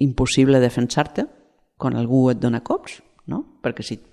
impossible defensar-te quan algú et dona cops, no? Perquè si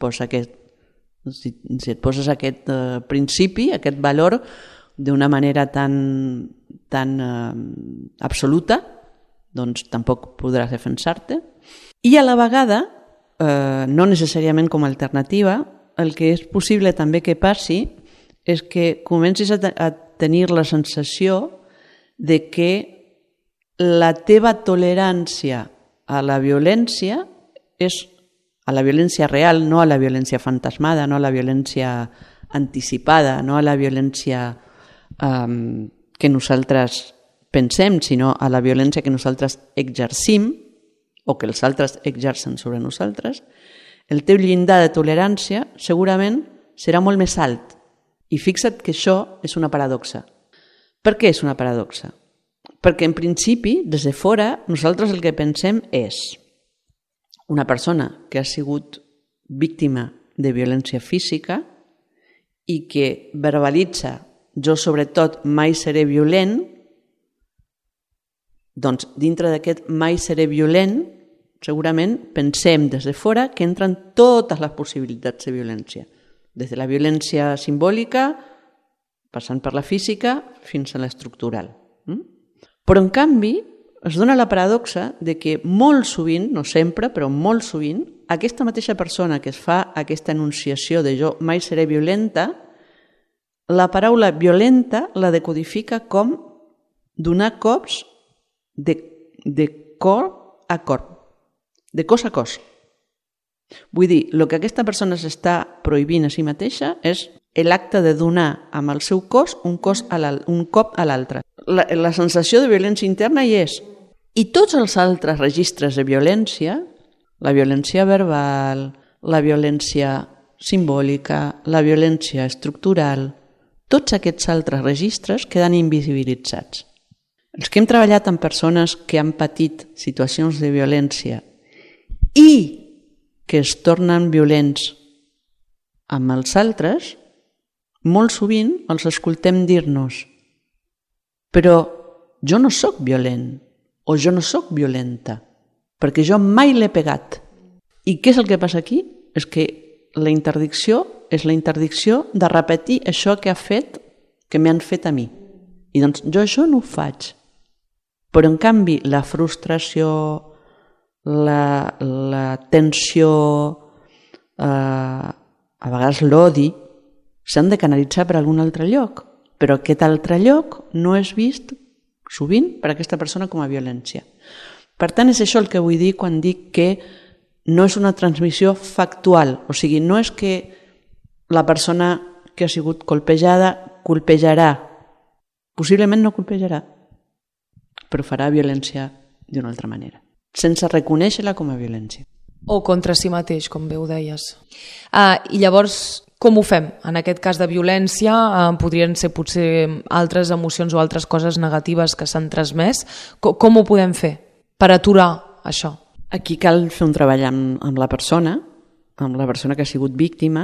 et poses aquest principi, aquest valor d'una manera tan absoluta, doncs tampoc podràs defensar-te. I a la vegada, no necessàriament com a alternativa, el que és possible també que passi és que comencis a tenir la sensació de que la teva tolerància a la violència és a la violència real, no a la violència fantasmada, no a la violència anticipada, no a la violència que nosaltres pensem, sinó a la violència que nosaltres exercim o que els altres exercen sobre nosaltres, el teu llindar de tolerància segurament serà molt més alt. I fixa't que això és una paradoxa. Per què és una paradoxa? Perquè en principi, des de fora, nosaltres el que pensem és una persona que ha sigut víctima de violència física i que verbalitza jo sobretot mai seré violent, doncs dintre d'aquest mai seré violent segurament pensem des de fora que entren totes les possibilitats de violència, des de la violència simbòlica, passant per la física, fins a l'estructural. Però en canvi es dona la paradoxa de que molt sovint, no sempre, però molt sovint, aquesta mateixa persona que es fa aquesta enunciació de jo mai seré violenta, la paraula violenta la decodifica com donar cops de cor a cor, de cos a cos. Vull dir, el que aquesta persona s'està prohibint a si mateixa és l'acte de donar amb el seu cos un cop a l'altre. La sensació de violència interna hi és. I tots els altres registres de violència, la violència verbal, la violència simbòlica, la violència estructural, tots aquests altres registres queden invisibilitzats. Els que hem treballat amb persones que han patit situacions de violència i que es tornen violents amb els altres, molt sovint els escoltem dir-nos però jo no sóc violent o jo no sóc violenta perquè jo mai l'he pegat. I què és el que passa aquí? És que la interdicció és la interdicció de repetir això que m'han fet a mi. I doncs jo això no ho faig. Però en canvi la frustració, la tensió, a vegades l'odi, s'han de canalitzar per algun altre lloc, però aquest altre lloc no és vist sovint per aquesta persona com a violència. Per tant, és això el que vull dir quan dic que no és una transmissió factual, o sigui, no és que la persona que ha sigut colpejada colpejarà, possiblement no colpejarà, però farà violència d'una altra manera, sense reconèixer-la com a violència. O contra si mateix, com bé ho deies. I llavors, com ho fem? En aquest cas de violència podrien ser potser altres emocions o altres coses negatives que s'han transmès. Com ho podem fer per aturar això? Aquí cal fer un treball amb la persona que ha sigut víctima,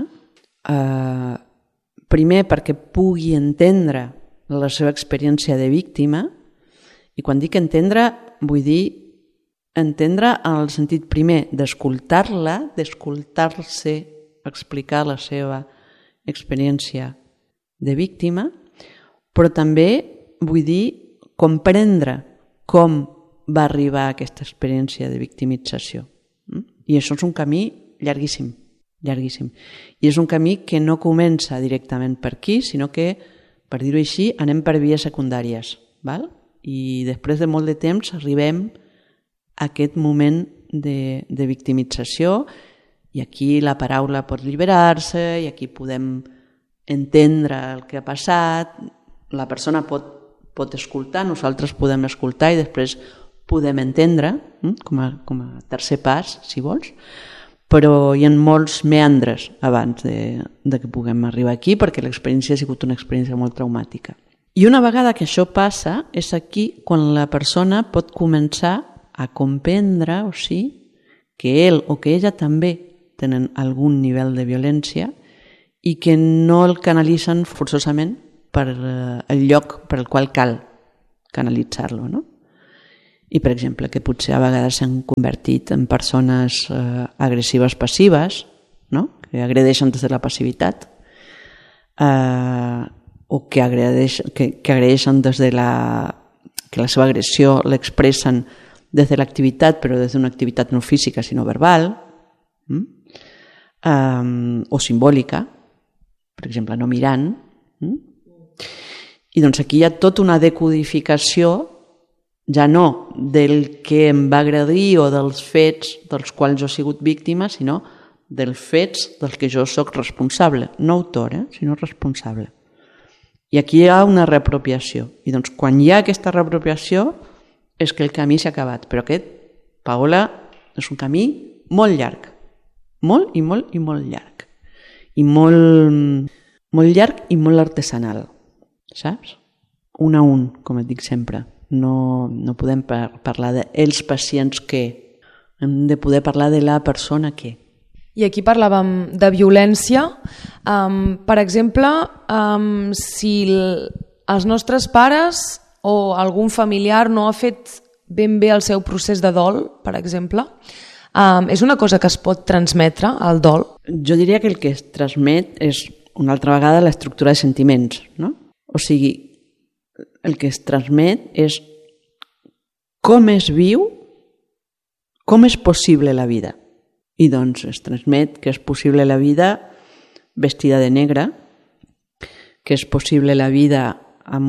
primer perquè pugui entendre la seva experiència de víctima, i quan dic entendre vull dir entendre en el sentit primer d'escoltar-la, d'escoltar-se explicar la seva experiència de víctima, però també vull dir comprendre com va arribar a aquesta experiència de victimització. I això és un camí llarguíssim, llarguíssim. I és un camí que no comença directament per aquí, sinó que, per dir-ho així, anem per vies secundàries. Val? I després de molt de temps arribem a aquest moment de victimització, i aquí la paraula pot liberar-se, i aquí podem entendre el que ha passat, la persona pot escoltar, nosaltres podem escoltar i després podem entendre, com a tercer pas, si vols, però hi ha molts meandres abans de que puguem arribar aquí, perquè l'experiència ha sigut una experiència molt traumàtica. I una vegada que això passa, és aquí quan la persona pot començar a comprendre, o sigui, que ell o que ella també tenen algun nivell de violència i que no el canalitzen forçosament per el lloc per el qual cal canalitzar-lo, no? i, per exemple, que potser a vegades s'han convertit en persones agressives passives, no? Que agredeixen des de la passivitat, o que agredeixen des de que la seva agressió l'expressen des de l'activitat, però des d'una activitat no física, sinó verbal, o simbòlica, per exemple, no mirant. I doncs aquí hi ha tota una decodificació, ja no del que em va agredir o dels fets dels quals jo he sigut víctima, sinó dels fets dels que jo sóc responsable, no autor, sinó responsable. I aquí hi ha una reapropiació. I doncs quan hi ha aquesta reapropiació és que el camí s'ha acabat. Però aquest, Paola, és un camí molt llarg. Molt i molt i molt llarg. I molt llarg i molt artesanal. Saps? Un a un, com et dic sempre. No podem parlar dels pacients que. Hem de poder parlar de la persona que. I aquí parlàvem de violència. Per exemple, si els nostres pares o algun familiar no ha fet ben bé el seu procés de dol, per exemple, és una cosa que es pot transmetre, el dol? Jo diria que el que es transmet és, una altra vegada, l'estructura de sentiments, no? O sigui, el que es transmet és com es viu, com és possible la vida. I doncs es transmet que és possible la vida vestida de negre, que és possible la vida amb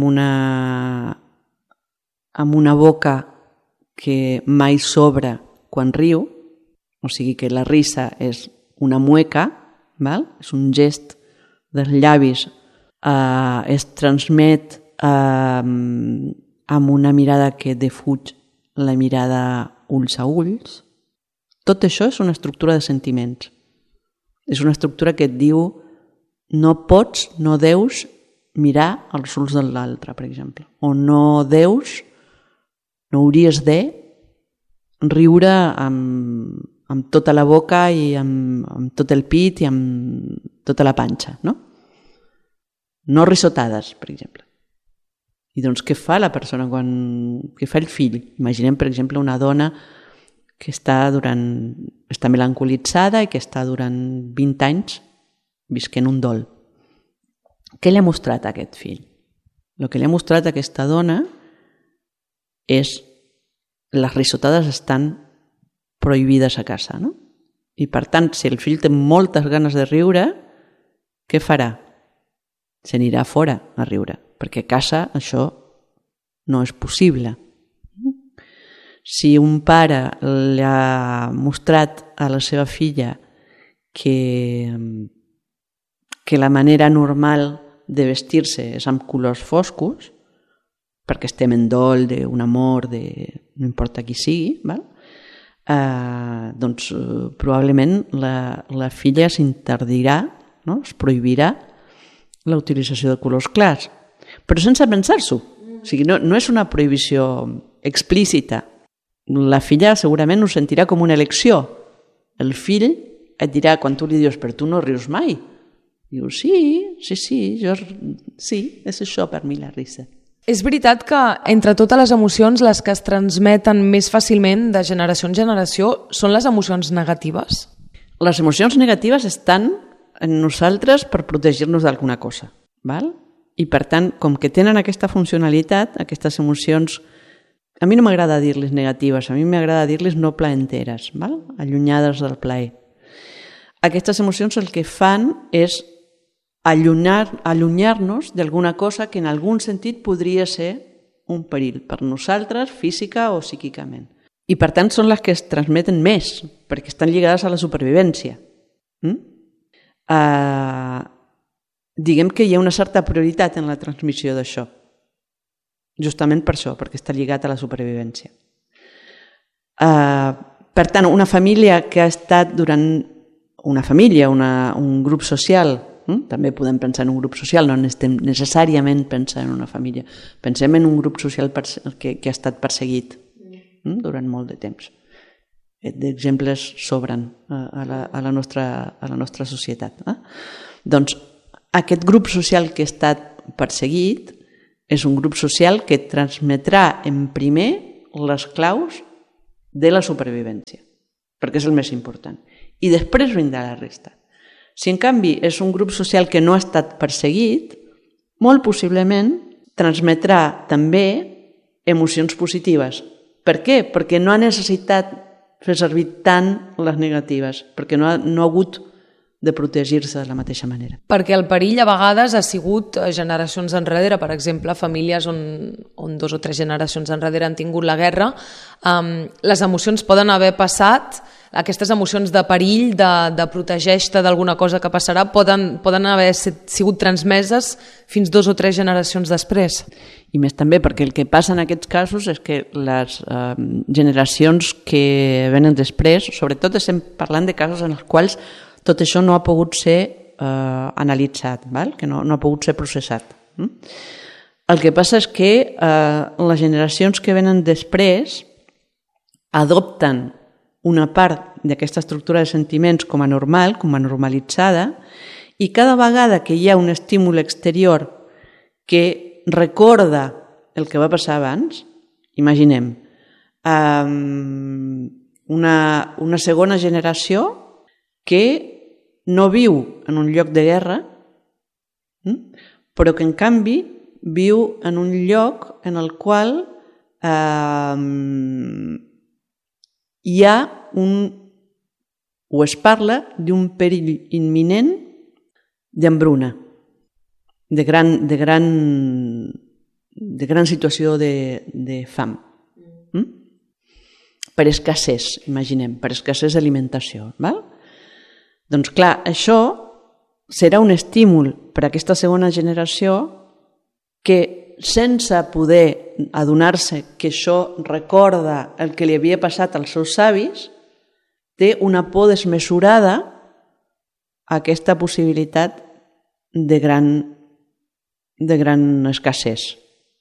una boca que mai s'obre quan riu, o sigui que la risa és una mueca, val? És un gest dels llavis, es transmet amb una mirada que defuig la mirada ulls a ulls. Tot això és una estructura de sentiments. És una estructura que et diu no pots, no deus mirar als ulls de l'altre, per exemple. O no deus, no hauries de riure amb tota la boca i amb tot el pit i amb tota la panxa, no? No risotades, per exemple. I doncs què fa la persona què fa el fill? Imaginem, per exemple, una dona que està melancolitzada i que està durant 20 anys visquent un dol. Què li ha mostrat a aquest fill? El que li ha mostrat a aquesta dona és les risotades estan prohibides a casa, no? I per tant, si el fill té moltes ganes de riure, què farà? Se n'irà fora a riure, perquè a casa això no és possible. Si un pare li ha mostrat a la seva filla que la manera normal de vestir-se és amb colors foscos, perquè estem en dol d'un amor, no importa qui sigui, val? Doncs probablement la filla s'interdirà, no? Es prohibirà la utilització de colors clars, però sense pensar-s'ho. O sigui, no és una prohibició explícita. La filla segurament ho sentirà com una elecció. El fill et dirà, quan tu li dius, però tu no rius mai. Diu, sí, és això per mi la risa. És veritat que entre totes les emocions les que es transmeten més fàcilment de generació en generació són les emocions negatives? Les emocions negatives estan en nosaltres per protegir-nos d'alguna cosa, val? I per tant, com que tenen aquesta funcionalitat, aquestes emocions, a mi no m'agrada dir-les negatives, a mi m'agrada dir-les no plaenteres, val? Allunyades del plaer. Aquestes emocions el que fan és allunyar-nos d'alguna cosa que en algun sentit podria ser un perill per nosaltres, física o psíquicament. I per tant són les que es transmeten més, perquè estan lligades a la supervivència. Diguem que hi ha una certa prioritat en la transmissió d'això, justament per això, perquè està lligat a la supervivència. Per tant, una família que ha estat durant un grup social, també podem pensar en un grup social, no estem necessàriament pensant en una família, pensem en un grup social que ha estat perseguit durant molt de temps. D'exemples sobren a la nostra societat. Doncs aquest grup social que ha estat perseguit és un grup social que transmetrà en primer les claus de la supervivència, perquè és el més important. I després vindrà la resta. Si en canvi és un grup social que no ha estat perseguit, molt possiblement transmetrà també emocions positives. Per què? Perquè no ha necessitat fer servir tant les negatives, perquè no ha hagut de protegir-se de la mateixa manera. Perquè el perill a vegades ha sigut generacions enrere, per exemple, famílies on 2 o 3 generacions enrere han tingut la guerra, les emocions poden haver passat, aquestes emocions de perill, de protegeix-te d'alguna cosa que passarà, poden haver sigut transmeses fins 2 o 3 generacions després. I més també perquè el que passa en aquests casos és que les generacions que venen després, sobretot estem parlant de casos en els quals tot això no ha pogut ser analitzat, que no ha pogut ser processat. El que passa és que les generacions que venen després adopten una part d'aquesta estructura de sentiments com a normal, com a normalitzada, i cada vegada que hi ha un estímul exterior que recorda el que va passar abans, imaginem, una segona generació que no viu en un lloc de guerra, però que en canvi viu en un lloc en el qual hi ha o es parla d'un perill imminent d'hambruna, de gran situació de fam. Per escassez, imaginem, per escassez d'alimentació. Doncs clar, això serà un estímul per a aquesta segona generació que sense poder adonar-se que això recorda el que li havia passat als seus avis, té una por desmesurada a aquesta possibilitat de gran escassez.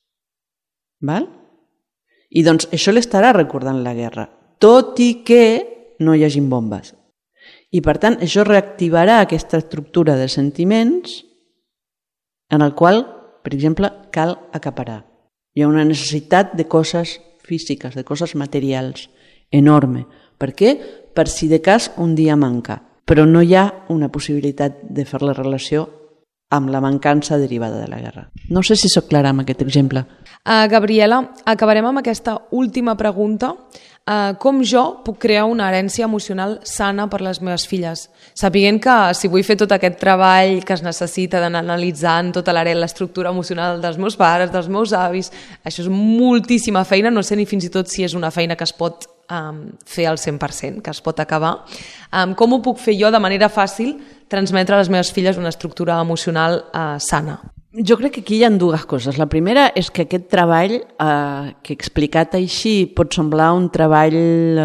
I doncs això l'estarà recordant la guerra, tot i que no hi hagin bombes. I per tant això reactivarà aquesta estructura de sentiments en el qual, per exemple, cal acaparar. Hi ha una necessitat de coses físiques, de coses materials, enorme. Per què? Per si de cas un dia manca. Però no hi ha una possibilitat de fer la relació amb la mancança derivada de la guerra. No sé si sóc clara amb aquest exemple. Gabriela, acabarem amb aquesta última pregunta. Com jo puc crear una herència emocional sana per les meves filles? Sapiguent que si vull fer tot aquest treball que es necessita d'anar analitzant tota l'estructura emocional dels meus pares, dels meus avis, això és moltíssima feina, no sé ni fins i tot si és una feina que es pot fer al 100%, que es pot acabar. Com ho puc fer jo de manera fàcil transmetre a les meves filles una estructura emocional sana? Jo crec que aquí hi ha dues coses. La primera és que aquest treball, que explicat així, pot semblar un treball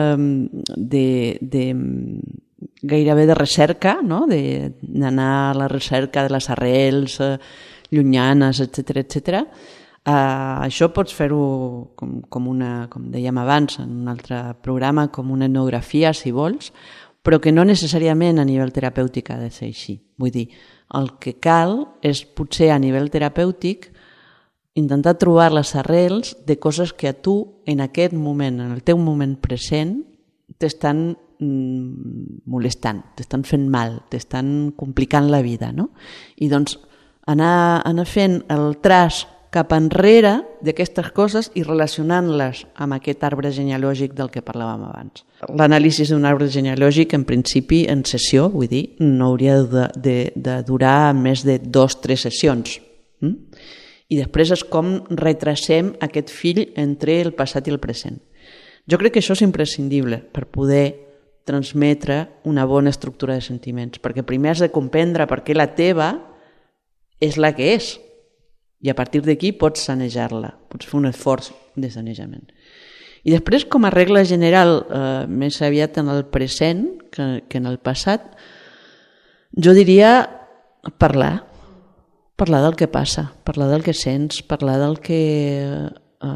gairebé de recerca, no? D'anar a la recerca de les arrels llunyanes, etc. Això pots fer-ho com dèiem abans, en un altre programa, com una etnografia, si vols, però que no necessàriament a nivell terapèutic ha de ser així. Vull dir, el que cal és potser a nivell terapèutic intentar trobar les arrels de coses que a tu en aquest moment, en el teu moment present, t'estan molestant, t'estan fent mal, t'estan complicant la vida, no? I doncs anar fent el traç cap enrere d'aquestes coses i relacionant-les amb aquest arbre genealògic del que parlàvem abans. L'anàlisi d'un arbre genealògic, en principi, en sessió, vull dir, no hauria de durar més de 2-3 sessions. I després és com retracem aquest fil entre el passat i el present. Jo crec que això és imprescindible per poder transmetre una bona estructura de sentiments, perquè primer has de comprendre per què la teva és la que és, i a partir d'aquí pots sanejar-la, pots fer un esforç de sanejament. I després, com a regla general, més aviat en el present que en el passat, jo diria parlar del que passa, parlar del que sents, parlar del que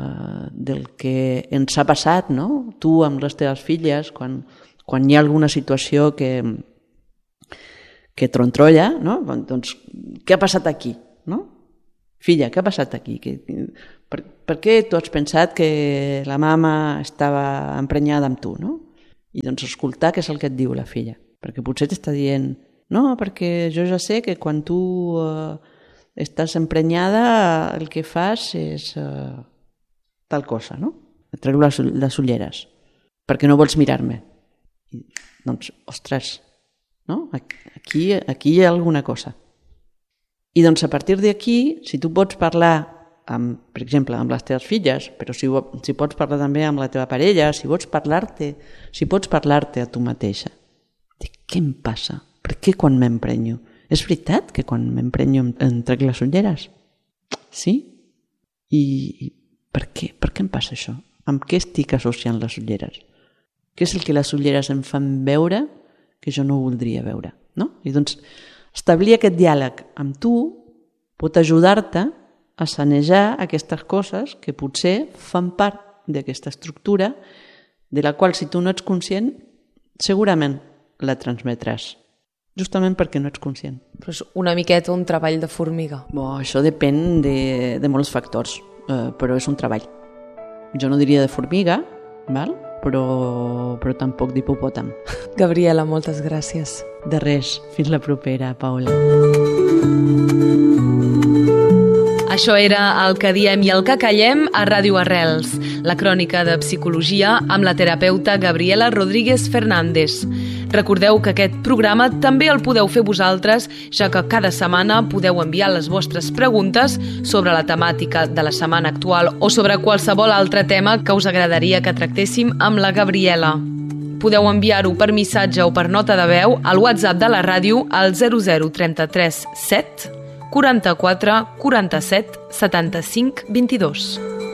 ens ha passat, no? Tu amb les teves filles, quan hi ha alguna situació que trontrolla, no? Doncs què ha passat aquí, no? filla, què ha passat aquí? Per què tu has pensat que la mama estava emprenyada amb tu, no? I doncs escoltar què és el que et diu la filla, perquè potser t'està dient no, perquè jo ja sé que quan tu estàs emprenyada el que fas és tal cosa, no? Et trec les ulleres perquè no vols mirar-me. I, doncs, ostres, no? Aquí hi ha alguna cosa. I doncs a partir d'aquí, si tu pots parlar per exemple, amb les teves filles, però si pots parlar també amb la teva parella, si pots parlar-te a tu mateixa. Què em passa? Per què quan m'emprenyo? És veritat que quan m'emprenyo em trec les ulleres? Sí? I per què? Per què em passa això? Amb què estic associant les ulleres? Què és el que les ulleres em fan veure que jo no voldria veure? No? I doncs establir aquest diàleg amb tu pot ajudar-te a sanejar aquestes coses que potser fan part d'aquesta estructura de la qual si tu no ets conscient segurament la transmetràs, justament perquè no ets conscient. Però és una miqueta un treball de formiga. Això depèn de molts factors, però és un treball. Jo no diria de formiga, val? Però tampoc d'hipopòtam. Gabriela, moltes gràcies. De res, fins la propera, Paula. Això era El que diem i el que callem a Ràdio Arrels, la crònica de psicologia amb la terapeuta Gabriela Rodríguez Fernández. Recordeu que aquest programa també el podeu fer vosaltres, ja que cada setmana podeu enviar les vostres preguntes sobre la temàtica de la setmana actual o sobre qualsevol altre tema que us agradaria que tractéssim amb la Gabriela. Podeu enviar-ho per missatge o per nota de veu al WhatsApp de la ràdio al 0033 7 44 47 75 22.